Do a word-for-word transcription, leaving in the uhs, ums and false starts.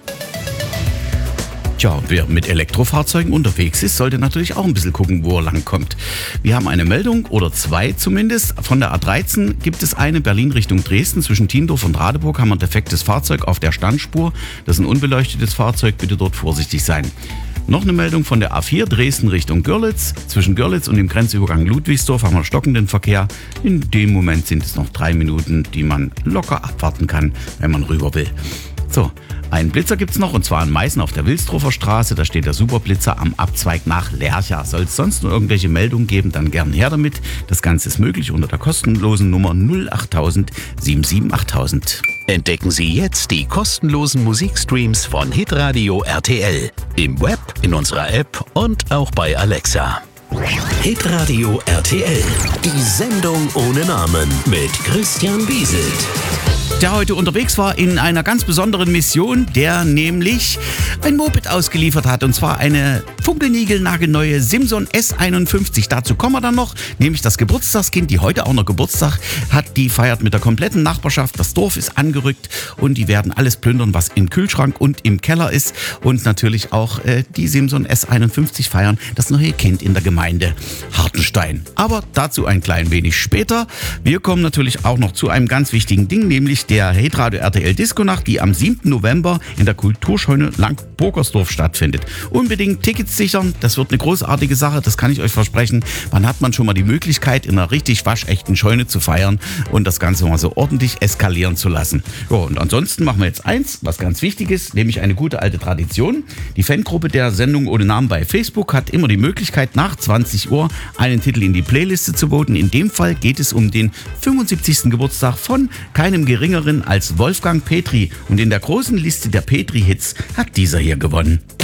Tja, wer mit Elektrofahrzeugen unterwegs ist, sollte natürlich auch ein bisschen gucken, wo er langkommt. Wir haben eine Meldung, oder zwei zumindest. Von der A dreizehn gibt es eine Berlin Richtung Dresden. Zwischen Tiendorf und Radeburg haben wir ein defektes Fahrzeug auf der Standspur. Das ist ein unbeleuchtetes Fahrzeug, bitte dort vorsichtig sein. Noch eine Meldung von der A vier Dresden Richtung Görlitz. Zwischen Görlitz und dem Grenzübergang Ludwigsdorf haben wir stockenden Verkehr. In dem Moment sind es noch drei Minuten, die man locker abwarten kann, wenn man rüber will. So, einen Blitzer gibt's noch, und zwar in Meißen auf der Wilsdruffer Straße. Da steht der Superblitzer am Abzweig nach Lercha. Soll es sonst noch irgendwelche Meldungen geben, dann gern her damit. Das Ganze ist möglich unter der kostenlosen Nummer null acht null null sieben sieben acht null null null. Entdecken Sie jetzt die kostenlosen Musikstreams von Hitradio R T L. Im Web, in unserer App und auch bei Alexa. Hitradio R T L. Die Sendung ohne Namen mit Christian Wieselt. Der heute unterwegs war in einer ganz besonderen Mission, der nämlich ein Moped ausgeliefert hat, und zwar eine funkelniegelnagelneue Simson S einundfünfzig. Dazu kommen wir dann noch, nämlich das Geburtstagskind, die heute auch noch Geburtstag hat, die feiert mit der kompletten Nachbarschaft. Das Dorf ist angerückt und die werden alles plündern, was im Kühlschrank und im Keller ist, und natürlich auch äh, die Simson S einundfünfzig feiern, das neue Kind in der Gemeinde Hartenstein. Aber dazu ein klein wenig später. Wir kommen natürlich auch noch zu einem ganz wichtigen Ding, nämlich der Hitradio R T L Disco-Nacht, die am siebten November in der Kulturscheune Lang-Burgersdorf stattfindet. Unbedingt Tickets sichern, das wird eine großartige Sache, das kann ich euch versprechen. Wann hat man schon mal die Möglichkeit, in einer richtig waschechten Scheune zu feiern und das Ganze mal so ordentlich eskalieren zu lassen. Ja, und ansonsten machen wir jetzt eins, was ganz wichtig ist, nämlich eine gute alte Tradition. Die Fangruppe der Sendung ohne Namen bei Facebook hat immer die Möglichkeit, nach zwanzig Uhr einen Titel in die Playliste zu voten. In dem Fall geht es um den fünfundsiebzigsten Geburtstag von keinem geringeren als Wolfgang Petri. Und in der großen Liste der Petri-Hits hat dieser hier gewonnen.